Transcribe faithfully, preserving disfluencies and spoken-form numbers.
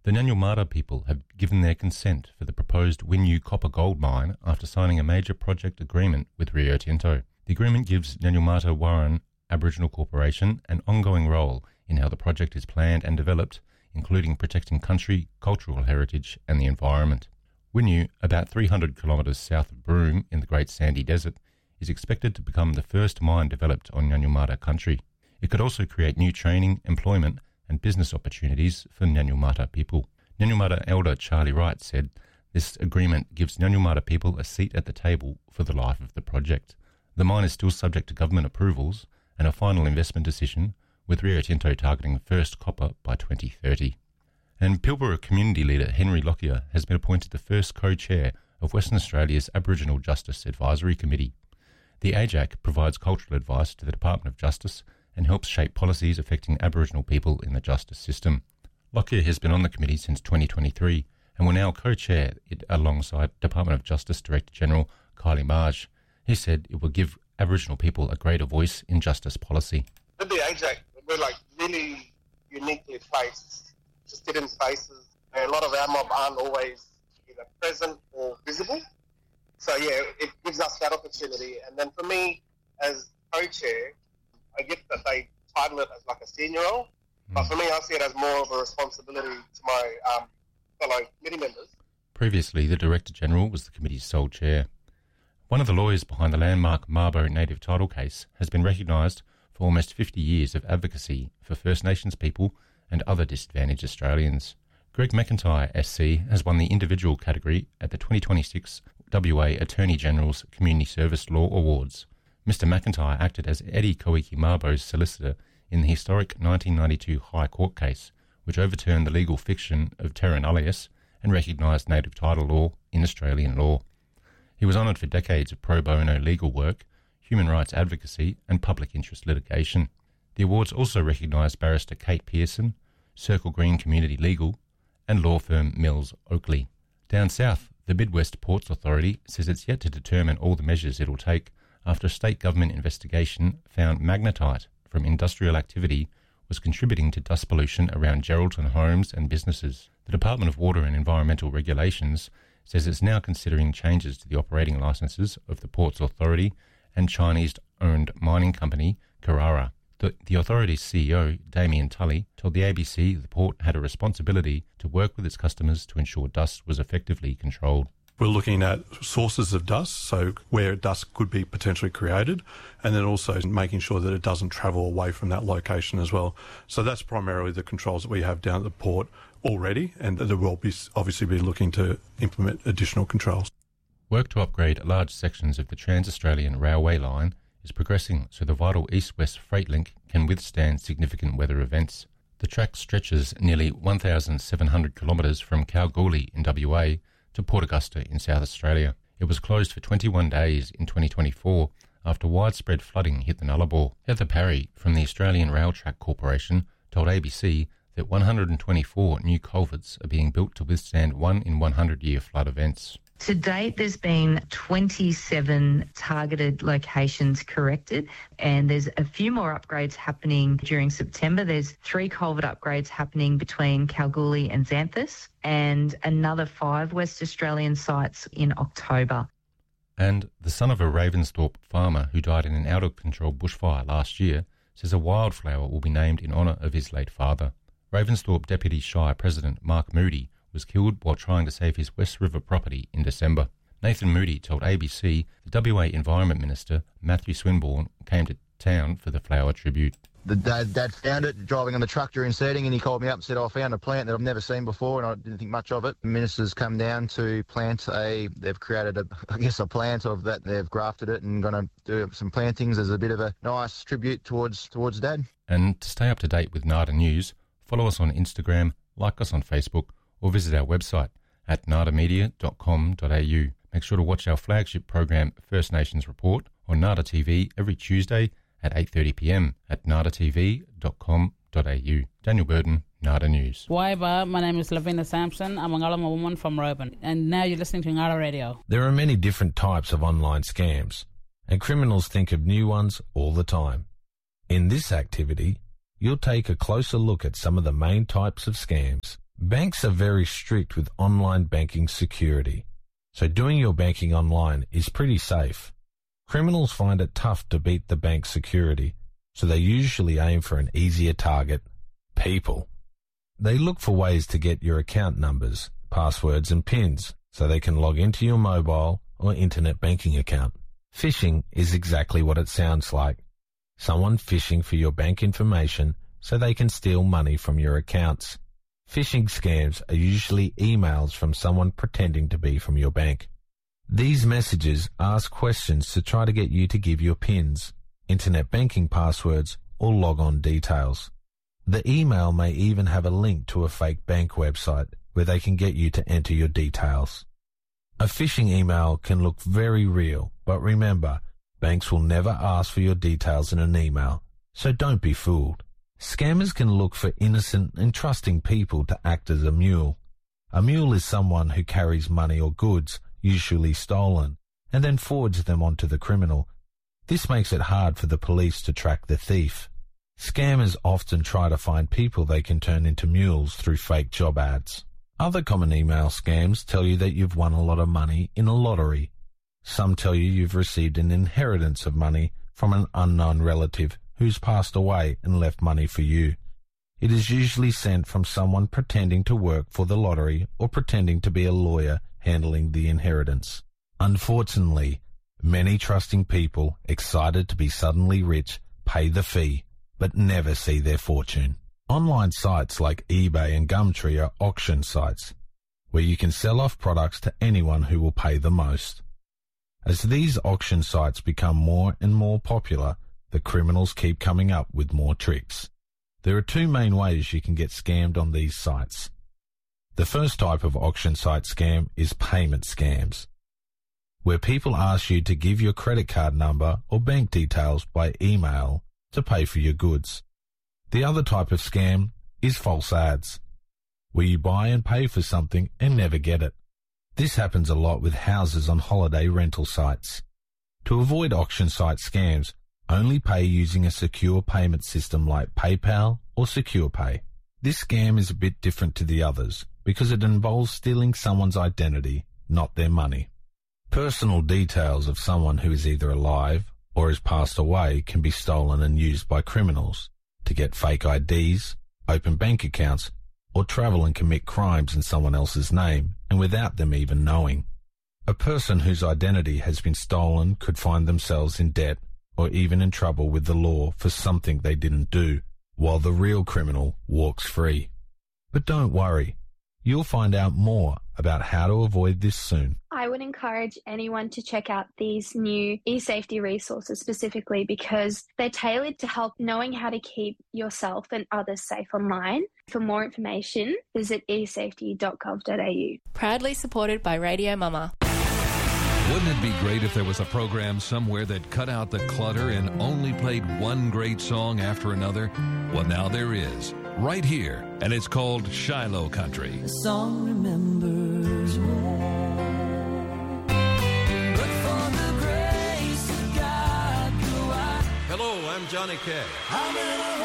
The Nyanyumata people have given their consent for the proposed Winu copper gold mine after signing a major project agreement with Rio Tinto. The agreement gives Nyanyumata Warren Aboriginal Corporation an ongoing role in how the project is planned and developed, including protecting country, cultural heritage and the environment. Winu, about three hundred kilometres south of Broome in the Great Sandy Desert, is expected to become the first mine developed on Nyanyumata country. It could also create new training, employment and business opportunities for Nyanyumata people. Nyanyumata elder Charlie Wright said this agreement gives Nyanyumata people a seat at the table for the life of the project. The mine is still subject to government approvals and a final investment decision, with Rio Tinto targeting first copper by twenty thirty. And Pilbara community leader Henry Lockyer has been appointed the first co-chair of Western Australia's Aboriginal Justice Advisory Committee. The A J A C provides cultural advice to the Department of Justice and helps shape policies affecting Aboriginal people in the justice system. Lockyer has been on the committee since twenty twenty-three and will now co-chair it alongside Department of Justice Director General Kylie Marge. He said it will give Aboriginal people a greater voice in justice policy. With the A J A C, we're like really uniquely placed, just hidden spaces. A lot of our mob aren't always either present or visible. So yeah, it gives us that opportunity. And then for me, as co-chair, I get that they title it as like a senior role, mm. but for me, I see it as more of a responsibility to my um, fellow committee members. Previously, the Director General was the committee's sole chair. One of the lawyers behind the landmark Mabo native title case has been recognised for almost fifty years of advocacy for First Nations people and other disadvantaged Australians. Greg McIntyre S C has won the individual category at the twenty twenty-six W A Attorney General's Community Service Law Awards. Mister McIntyre acted as Eddie Koiki Mabo's solicitor in the historic nineteen ninety-two High Court case, which overturned the legal fiction of terra nullius and recognised native title law in Australian law. He was honoured for decades of pro bono legal work, human rights advocacy and public interest litigation. The awards also recognised barrister Kate Pearson, Circle Green Community Legal and law firm Mills Oakley. Down south, the Midwest Ports Authority says it's yet to determine all the measures it will take after a state government investigation found magnetite from industrial activity was contributing to dust pollution around Geraldton homes and businesses. The Department of Water and Environmental Regulations says it's now considering changes to the operating licences of the Ports Authority and Chinese-owned mining company Carrara. The, the authority's C E O, Damien Tully, told the A B C the port had a responsibility to work with its customers to ensure dust was effectively controlled. We're looking at sources of dust, so where dust could be potentially created, and then also making sure that it doesn't travel away from that location as well. So that's primarily the controls that we have down at the port already, and there will be obviously be looking to implement additional controls. Work to upgrade large sections of the Trans-Australian Railway line is progressing so the vital east-west freight link can withstand significant weather events. The track stretches nearly one thousand seven hundred kilometres from Kalgoorlie in W A to Port Augusta in South Australia. It was closed for twenty-one days in twenty twenty-four after widespread flooding hit the Nullarbor. Heather Parry from the Australian Rail Track Corporation told A B C that one hundred twenty-four new culverts are being built to withstand one in one hundred year flood events. To date, there's been twenty-seven targeted locations corrected, and there's a few more upgrades happening during September. There's three culvert upgrades happening between Kalgoorlie and Xanthus, and another five West Australian sites in October. And the son of a Ravensthorpe farmer who died in an out-of-control bushfire last year says a wildflower will be named in honour of his late father. Ravensthorpe Deputy Shire President Mark Moody was killed while trying to save his West River property in December. Nathan Moody told A B C the W A Environment Minister Matthew Swinburne came to town for the flower tribute. The dad, dad found it driving on the truck during seeding, and he called me up and said, oh, I found a plant that I've never seen before, and I didn't think much of it. The minister's come down to plant a, they've created, a, I guess, a plant of that. They've grafted it and going to do some plantings as a bit of a nice tribute towards towards Dad. And to stay up to date with Nada News, follow us on Instagram, like us on Facebook, or visit our website at nada media dot com dot a u. Make sure to watch our flagship program First Nations Report on Nada T V every Tuesday at eight thirty p m at nada t v dot com dot a u. Daniel Burton, Nada News. Waiba, my name is Lavina Sampson. I'm a Ngalama woman from Roban, and now you're listening to Nada Radio. There are many different types of online scams, and criminals think of new ones all the time. In this activity, you'll take a closer look at some of the main types of scams Banks are very strict with online banking security, so doing your banking online is pretty safe. Criminals find it tough to beat the bank's security, so they usually aim for an easier target: people. They look for ways to get your account numbers, passwords and pins, so they can log into your mobile or internet banking account. Phishing is exactly what it sounds like. Someone phishing for your bank information so they can steal money from your accounts. Phishing scams are usually emails from someone pretending to be from your bank. These messages ask questions to try to get you to give your pins, internet banking passwords, or log-on details. The email may even have a link to a fake bank website where they can get you to enter your details. A phishing email can look very real, but remember, banks will never ask for your details in an email, so don't be fooled. Scammers can look for innocent and trusting people to act as a mule. A mule is someone who carries money or goods, usually stolen, and then forwards them onto the criminal. This makes it hard for the police to track the thief. Scammers often try to find people they can turn into mules through fake job ads. Other common email scams tell you that you've won a lot of money in a lottery. Some tell you you've received an inheritance of money from an unknown relative who's passed away and left money for you. It is usually sent from someone pretending to work for the lottery or pretending to be a lawyer handling the inheritance. Unfortunately, many trusting people excited to be suddenly rich pay the fee, but never see their fortune. Online sites like eBay and Gumtree are auction sites, where you can sell off products to anyone who will pay the most. As these auction sites become more and more popular, the criminals keep coming up with more tricks. There are two main ways you can get scammed on these sites. The first type of auction site scam is payment scams, where people ask you to give your credit card number or bank details by email to pay for your goods. The other type of scam is false ads, where you buy and pay for something and never get it. This happens a lot with houses on holiday rental sites. To avoid auction site scams, only pay using a secure payment system like PayPal or SecurePay. This scam is a bit different to the others because it involves stealing someone's identity, not their money. Personal details of someone who is either alive or has passed away can be stolen and used by criminals to get fake I Ds, open bank accounts, or travel and commit crimes in someone else's name and without them even knowing. A person whose identity has been stolen could find themselves in debt or even in trouble with the law for something they didn't do, while the real criminal walks free. But don't worry, you'll find out more about how to avoid this soon. I would encourage anyone to check out these new e-safety resources specifically because they're tailored to help knowing how to keep yourself and others safe online. For more information, visit e safety dot gov dot a u. Proudly supported by Radio Mama. Wouldn't it be great if there was a program somewhere that cut out the clutter and only played one great song after another? Well, now there is, right here, and it's called Shiloh Country. The song remembers well, but for the grace of God, do I... Hello, I'm Johnny Kay. I'm in a